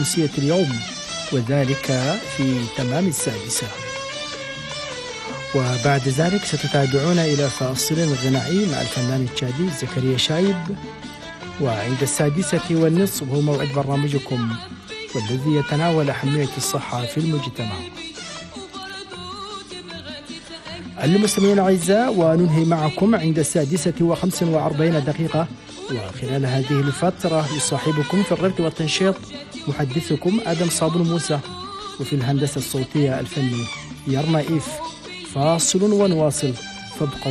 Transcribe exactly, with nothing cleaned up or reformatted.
أمسية اليوم، وذلك في تمام السادسة. وبعد ذلك ستتابعون إلى فاصل غنائي مع الفنان التشادي زكريا شايب. وعند السادسة والنصف هو موعد برنامجكم والذي يتناول أهمية الصحة في المجتمع. المستمعين الأعزاء، وننهي معكم عند السادسة وخمس وأربعين دقيقة، وخلال هذه الفترة يصاحبكم في الربط والتنشيط محدثكم آدم صابون موسى، وفي الهندسة الصوتية الفني يرنا إيف. فاصل ونواصل، فابقوا